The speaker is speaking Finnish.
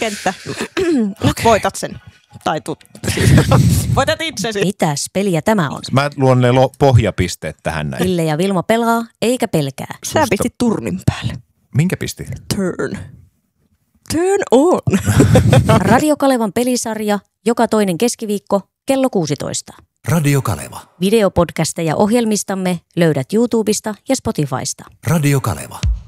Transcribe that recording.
pelikenttä. Nyt voitat sen. Tai voitat itsesi. Mitäs peliä tämä on? Mä luon ne pohjapisteet tähän näin. Ville ja Vilma pelaa, eikä pelkää. Sä pistit turnin päälle. Minkä pisti? Turn on. Radio Kalevan pelisarja joka toinen keskiviikko kello 16. Radio Kaleva. Videopodcasteja ohjelmistamme löydät YouTubesta ja Spotifysta. Radio Kaleva.